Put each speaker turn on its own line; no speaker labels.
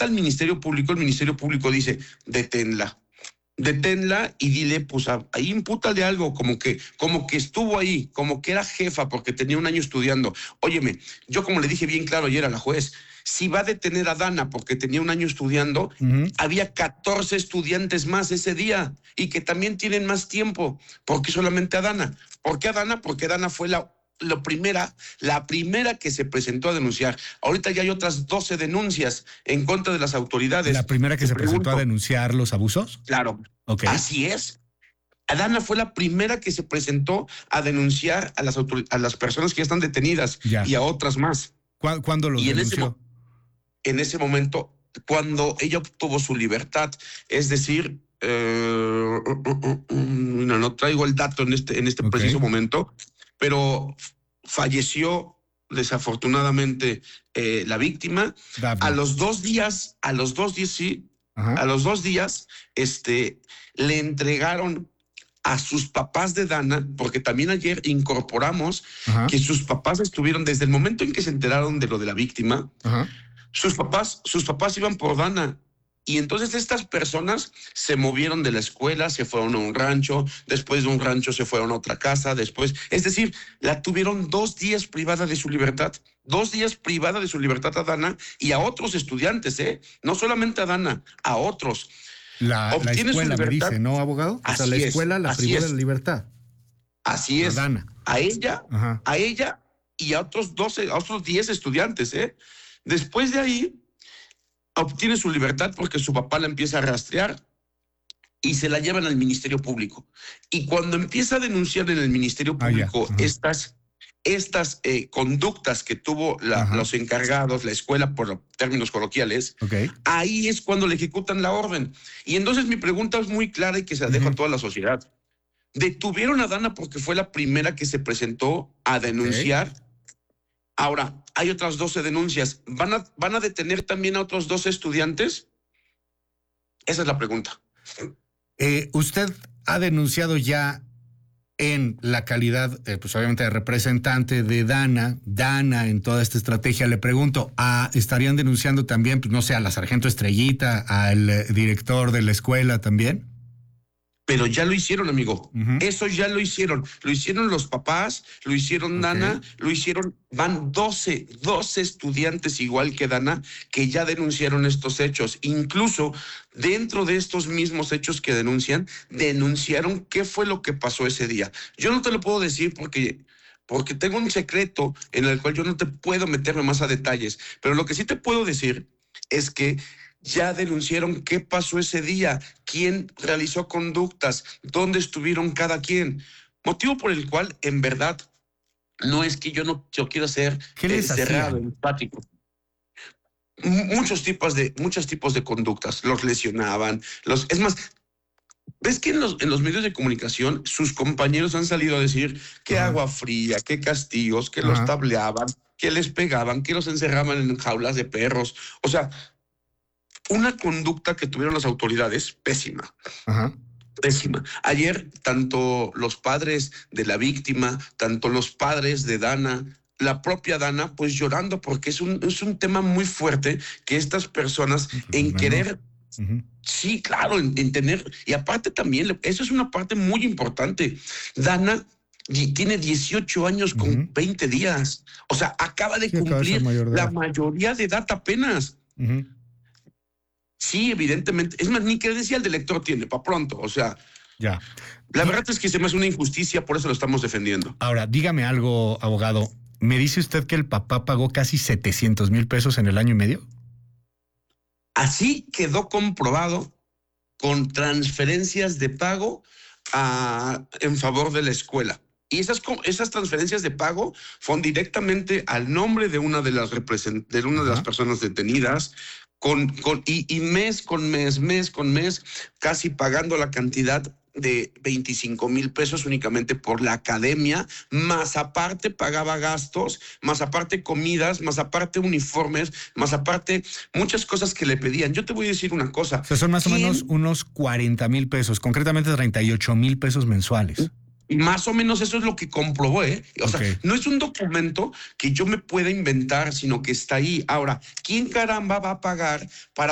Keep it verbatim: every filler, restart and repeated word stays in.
presenta al Ministerio Público, el Ministerio Público dice, deténla. Deténla y dile, pues ahí impútale algo, como que, como que estuvo ahí, como que era jefa porque tenía un año estudiando. Óyeme, yo como le dije bien claro ayer a la juez, si va a detener a Dana porque tenía un año estudiando, uh-huh. había catorce estudiantes más ese día y que también tienen más tiempo. ¿Por qué solamente a Dana? ¿Por qué a Dana? Porque Dana fue la La primera, la primera que se presentó a denunciar. Ahorita ya hay otras doce denuncias en contra de las autoridades.
¿La primera que se presentó a denunciar los abusos?
Claro.
Okay.
Así es. Adana fue la primera que se presentó a denunciar a las, autor- a las personas que ya están detenidas
ya.
y a otras más.
¿Cu- ¿Cuándo los
y en
denunció?
Ese, en ese momento, cuando ella obtuvo su libertad, es decir, eh, no, no traigo el dato en este, en este okay. preciso momento, pero falleció desafortunadamente eh, la víctima. David. A los dos días, a los dos días, sí, Ajá. a los dos días, este, le entregaron a sus papás de Dana, porque también ayer incorporamos Ajá. que sus papás estuvieron desde el momento en que se enteraron de lo de la víctima, Ajá. sus papás, sus papás iban por Dana. Y entonces estas personas se movieron de la escuela, se fueron a un rancho, después de un rancho se fueron a otra casa, después, es decir, la tuvieron dos días privada de su libertad, dos días privada de su libertad a Dana y a otros estudiantes, ¿eh? No solamente a Dana, a otros.
La, la escuela me dice, ¿no, abogado? O sea, la escuela la privó de la libertad.
Así es.
A Dana.
A ella, Ajá. a ella y a otros doce, a otros diez estudiantes, ¿eh? Después de ahí, obtiene su libertad porque su papá la empieza a rastrear y se la llevan al Ministerio Público. Y cuando empieza a denunciar en el Ministerio Público ah, estas, estas eh, conductas que tuvo la, los encargados, la escuela, por términos coloquiales,
okay.
ahí es cuando le ejecutan la orden. Y entonces mi pregunta es muy clara y que se la dejo uh-huh. a toda la sociedad. ¿Detuvieron a Dana porque fue la primera que se presentó a denunciar? Okay. Ahora, hay otras doce denuncias. ¿Van a, ¿Van a detener también a otros doce estudiantes? Esa es la pregunta.
Eh, usted ha denunciado ya en la calidad, eh, pues obviamente, de representante de Dana, Dana en toda esta estrategia. Le pregunto, ¿a, ¿estarían denunciando también, pues no sé, a la sargento Estrellita, al eh, director de la escuela también?
Pero ya lo hicieron, amigo. Uh-huh. Eso ya lo hicieron. Lo hicieron los papás, lo hicieron okay. Dana, lo hicieron... Van doce, doce estudiantes igual que Dana que ya denunciaron estos hechos. Incluso dentro de estos mismos hechos que denuncian, denunciaron qué fue lo que pasó ese día. Yo no te lo puedo decir porque... porque tengo un secreto en el cual yo no te puedo meterme más a detalles. Pero lo que sí te puedo decir es que ya denunciaron qué pasó ese día, quién realizó conductas, dónde estuvieron cada quien. Motivo por el cual, en verdad, no es que yo no yo quiera ser
eh,
cerrado, empático. Muchos tipos de, muchos tipos de conductas. Los lesionaban. Los, es más, ¿ves que en los, en los medios de comunicación sus compañeros han salido a decir que Ajá. agua fría, que castigos, que Ajá. los tableaban, que les pegaban, que los encerraban en jaulas de perros? O sea, una conducta que tuvieron las autoridades pésima.
Ajá.
Pésima. Ayer, tanto los padres de la víctima, tanto los padres de Dana, la propia Dana, pues llorando porque es un, es un tema muy fuerte que estas personas en querer... Uh-huh. Sí, claro, en, en tener... Y aparte también, eso es una parte muy importante. Dana tiene dieciocho años con uh-huh. veinte días. O sea, acaba de sí, cumplir acaba de la mayoría de edad apenas.
Uh-huh.
Sí, evidentemente. Es más, ni credencial de lector tiene, para pronto. O sea,
ya.
La verdad es que se me hace una injusticia, por eso lo estamos defendiendo.
Ahora, dígame algo, abogado. ¿Me dice usted que el papá pagó casi setecientos mil pesos en el año y medio?
Así quedó comprobado con transferencias de pago a, en favor de la escuela. Y esas, esas transferencias de pago fueron directamente al nombre de una de las, represent, de, una de las personas detenidas, con, con, y, y mes con mes, mes con mes, casi pagando la cantidad de veinticinco mil pesos únicamente por la academia, más aparte pagaba gastos, más aparte comidas, más aparte uniformes, más aparte muchas cosas que le pedían. Yo te voy a decir una cosa.
O sea, son más o menos unos cuarenta mil pesos, concretamente treinta y ocho mil pesos mensuales.
Más o menos eso es lo que comprobó, ¿eh? O okay. sea, no es un documento que yo me pueda inventar, sino que está ahí. Ahora, ¿quién caramba va a pagar para